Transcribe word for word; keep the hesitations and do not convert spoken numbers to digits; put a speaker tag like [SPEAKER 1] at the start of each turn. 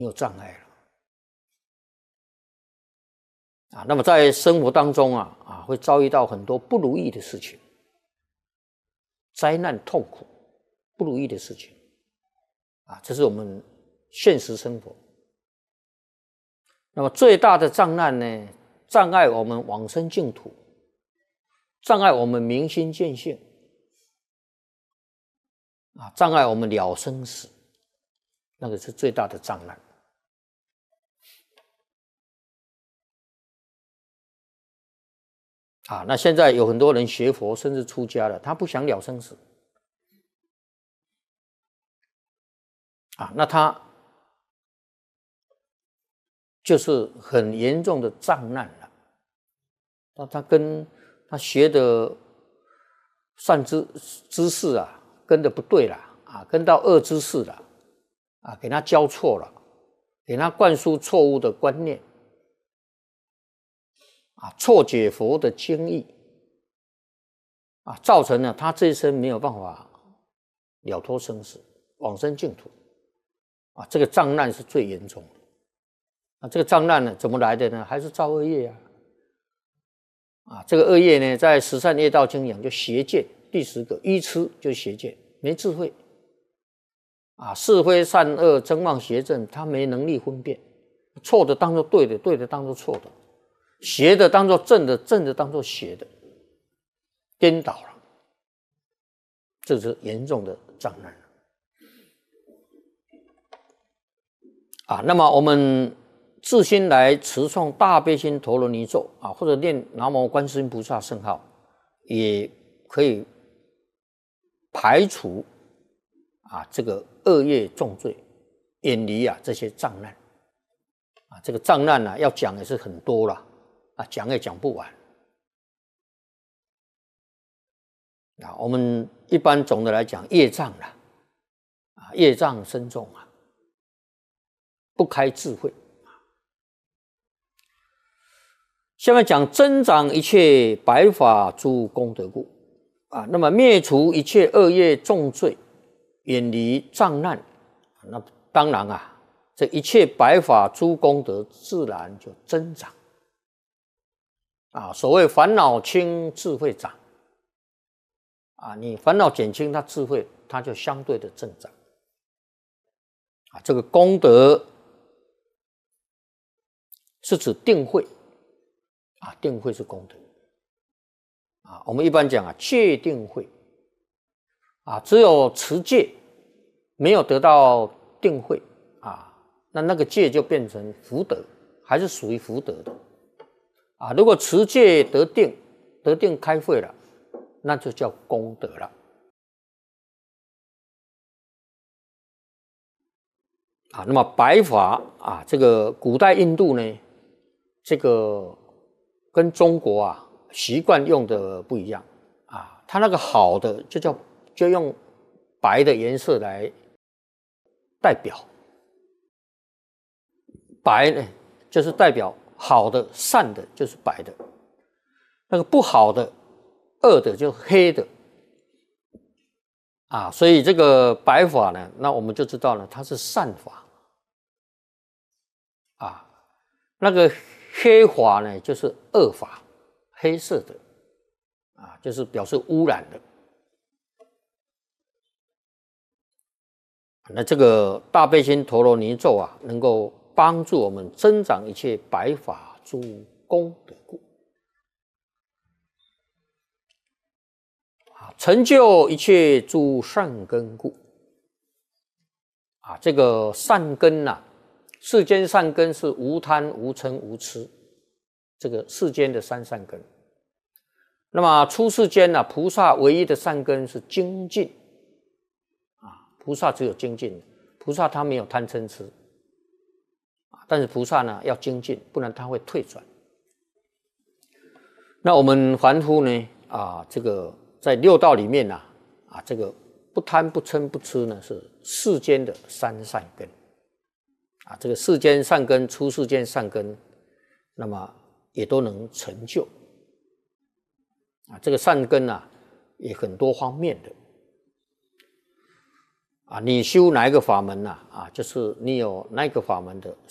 [SPEAKER 1] 有障碍了啊。那么在生活当中啊啊，会遭遇到很多不如意的事情，灾难、痛苦、不如意的事情啊，这是我们现实生活。那么最大的障难呢，障碍我们往生净土，障碍我们明心见性啊，障碍我们了生死，那个是最大的障难啊。那现在有很多人学佛甚至出家了，他不想了生死啊，那他就是很严重的障难了。那他跟他学的善知知识啊，跟的不对了啊，跟到恶知识了啊，给他教错了，给他灌输错误的观念啊，错解佛的经义啊，造成了他这一生没有办法了脱生死，往生净土啊，这个障难是最严重的。啊，这个障难呢，怎么来的呢？还是造恶业啊！啊，这个恶业呢，在十善业道经讲就邪见，第十个愚痴就是邪见，没智慧啊，是非善恶争妄邪正，他没能力分辨，错的当作对的，对的当作错的，邪的当作正的，正的当作邪的，颠倒了，这是严重的障难啊。那么我们自心来持诵大悲心陀罗尼咒啊，或者念南无观世音菩萨圣号，也可以排除啊这个恶业重罪，远离啊这些障难啊。这个障难呢、啊，要讲也是很多了啊，讲也讲不完啊。我们一般总的来讲，业障啦啊，业障深重啊，不开智慧。下面讲增长一切白法诸功德故啊，那么灭除一切恶业重罪，远离障难，那当然啊，这一切白法诸功德自然就增长啊。所谓烦恼轻，智慧长啊，你烦恼减轻，它智慧它就相对的增长啊。这个功德是指定慧。啊，定慧是功德啊。我们一般讲啊，戒定慧啊，只有持戒没有得到定慧啊，那那个戒就变成福德，还是属于福德的啊。如果持戒得定，得定开慧了，那就叫功德了啊。那么白法啊，这个古代印度呢，这个跟中国啊习惯用的不一样啊，它那个好的就叫就用白的颜色来代表，白呢就是代表好的善的，就是白的，那个不好的恶的就是黑的啊。所以这个白法呢，那我们就知道了它是善法啊，那个黑法呢就是恶法，黑色的啊，就是表示污染的。那这个大悲心陀罗尼咒啊，能够帮助我们增长一切白法诸功德故啊，成就一切诸善根故啊。这个善根呐、啊，世间善根是无贪、无嗔、无痴，这个世间的三善根。那么出世间呢、啊，菩萨唯一的善根是精进啊，菩萨只有精进，菩萨他没有贪嗔痴啊，但是菩萨呢要精进，不然他会退转。那我们凡夫呢啊，这个在六道里面呢 啊, 啊，这个不贪、不嗔、不痴呢是世间的三善根啊，这个世间善根、出世间善根，那么也都能成就啊。这个善根啊，也很多方面的啊，你修哪一个法门呐？啊，就是你有那个法门的